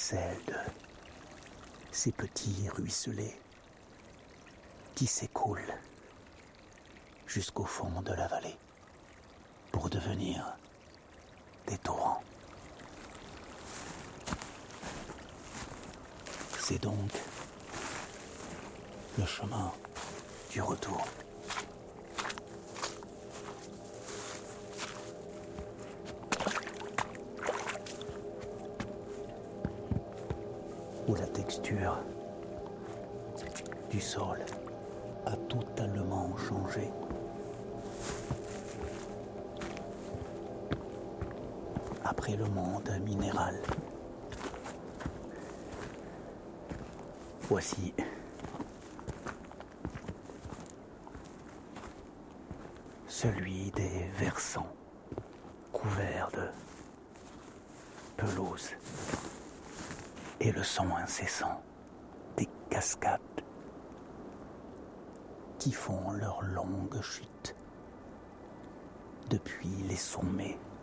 celle de ces petits ruisselets qui s'écoulent jusqu'au fond de la vallée pour devenir des torrents. C'est donc le chemin du retour. Où la texture du sol a totalement changé. Après le monde minéral, voici celui des versants couverts de pelouse et le son incessant des cascades qui font leur longue chute depuis les sommets